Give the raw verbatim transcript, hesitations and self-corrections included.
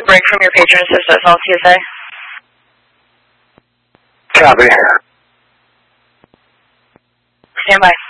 break from your patron assist, that's all T S A. Copy. Stand by.